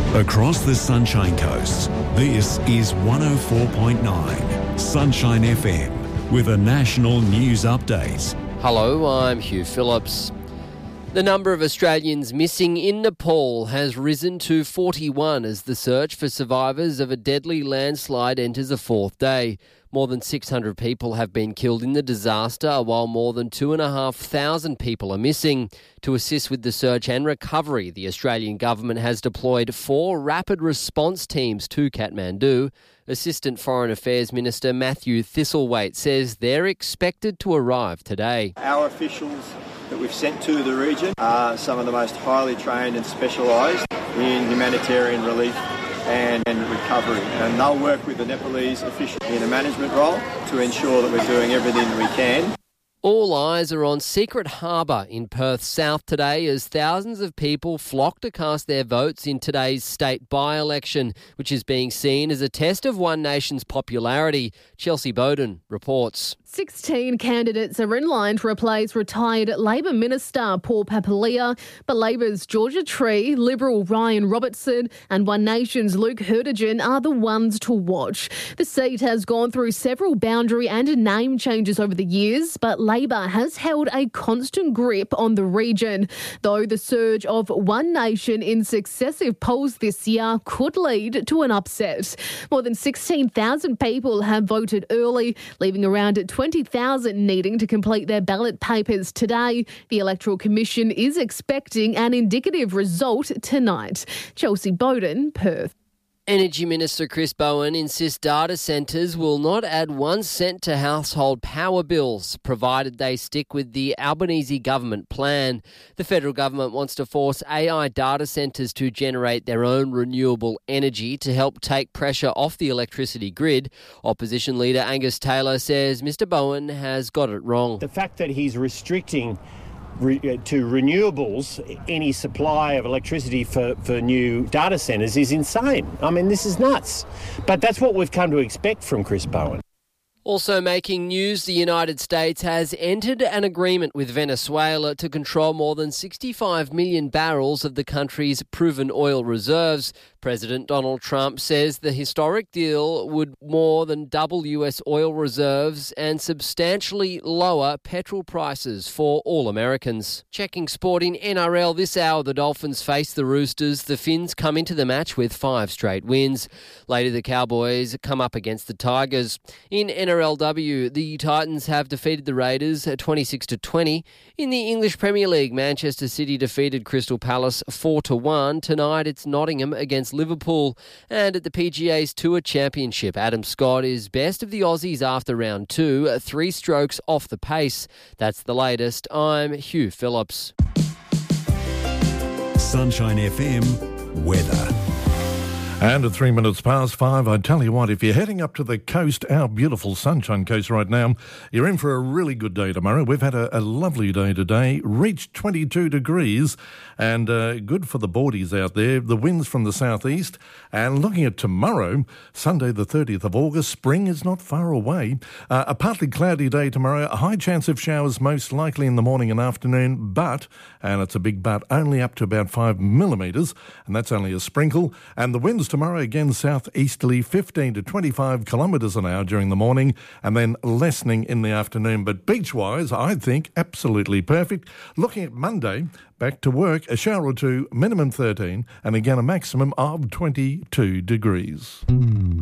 Across the Sunshine Coast, this is 104.9 Sunshine FM with a national news update. Hello, I'm Hugh Phillips. The number of Australians missing in Nepal has risen to 41 as the search for survivors of a deadly landslide enters a fourth day. More than 600 people have been killed in the disaster, while more than 2,500 people are missing. To assist with the search and recovery, the Australian government has deployed 4 rapid response teams to Kathmandu. Assistant Foreign Affairs Minister Matthew Thistlethwaite says they're expected to arrive today. Our officials that we've sent to the region are some of the most highly trained and specialised in humanitarian relief and recovery. And they'll work with the Nepalese officials in a management role to ensure that we're doing everything we can. All eyes are on Secret Harbour in Perth South today as thousands of people flock to cast their votes in today's state by-election, which is being seen as a test of One Nation's popularity. Chelsea Bowden reports. 16 candidates are in line to replace retired Labor Minister Paul Papalia, but Labor's Georgia Tree, Liberal Ryan Robertson and One Nation's Luke Hurtigan are the ones to watch. The seat has gone through several boundary and name changes over the years, but Labor has held a constant grip on the region, though the surge of One Nation in successive polls this year could lead to an upset. More than 16,000 people have voted early, leaving around 20,000 needing to complete their ballot papers today. The Electoral Commission is expecting an indicative result tonight. Chelsea Bowden, Perth. Energy Minister Chris Bowen insists data centres will not add 1 cent to household power bills, provided they stick with the Albanese government plan. The federal government wants to force AI data centres to generate their own renewable energy to help take pressure off the electricity grid. Opposition leader Angus Taylor says Mr Bowen has got it wrong. The fact that he's restricting to renewables any supply of electricity for new data centres is insane. I mean, this is nuts. But that's what we've come to expect from Chris Bowen. Also making news, the United States has entered an agreement with Venezuela to control more than 65 million barrels of the country's proven oil reserves. President Donald Trump says the historic deal would more than double US oil reserves and substantially lower petrol prices for all Americans. Checking sport in NRL this hour, the Dolphins face the Roosters. The Finns come into the match with 5 straight wins. Later, the Cowboys come up against the Tigers. In NRLW, the Titans have defeated the Raiders 26-20. In the English Premier League, Manchester City defeated Crystal Palace 4-1. Tonight, it's Nottingham against Liverpool. And at the PGA's Tour Championship, Adam Scott is best of the Aussies after round 2, 3 strokes off the pace. That's the latest. I'm Hugh Phillips. Sunshine FM weather. And at 3 minutes past 5, I tell you what, if you're heading up to the coast, our beautiful Sunshine Coast right now, you're in for a really good day tomorrow. We've had a lovely day today, reached 22 degrees, and good for the boardies out there. The winds from the southeast, and looking at tomorrow, Sunday the 30th of August, spring is not far away. A partly cloudy day tomorrow, a high chance of showers most likely in the morning and afternoon, but, and it's a big but, only up to about 5 millimetres, and that's only a sprinkle, and the winds tomorrow again southeasterly 15 to 25 kilometres an hour during the morning and then lessening in the afternoon. But beach-wise, I think absolutely perfect. Looking at Monday, back to work, a shower or two, minimum 13, and again a maximum of 22 degrees.